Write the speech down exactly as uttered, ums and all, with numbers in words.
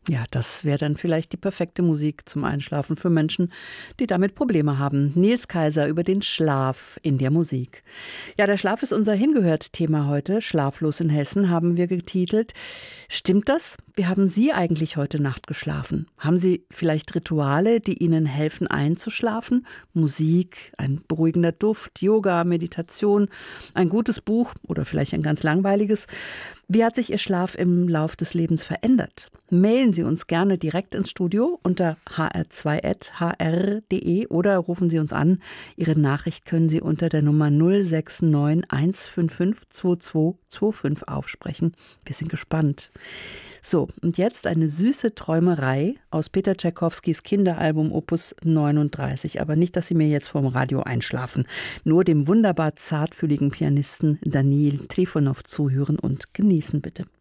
Ja, das wäre dann vielleicht die perfekte Musik zum Einschlafen für Menschen, die damit Probleme haben. Nils Kaiser über den Schlaf in der Musik. Ja, der Schlaf ist unser Hingehört-Thema heute. Schlaflos in Hessen haben wir getitelt. Stimmt das? Wie haben Sie eigentlich heute Nacht geschlafen? Haben Sie vielleicht Rituale, die Ihnen helfen einzuschlafen? Musik, ein beruhigender Duft, Yoga, Meditation, ein gutes Buch oder vielleicht ein ganz langweiliges? Wie hat sich Ihr Schlaf im Lauf des Lebens verändert? Mailen Sie uns gerne direkt ins Studio unter h r zwei at h r punkt d e oder rufen Sie uns an. Ihre Nachricht können Sie unter der Nummer null sechs neun eins fünf fünf zwei zwei zwei fünf aufsprechen. Wir sind gespannt. So, und jetzt eine süße Träumerei aus Peter Tschaikowskis Kinderalbum Opus neununddreißig. Aber nicht, dass Sie mir jetzt vorm Radio einschlafen. Nur dem wunderbar zartfühligen Pianisten Daniil Trifonow zuhören und genießen, bitte.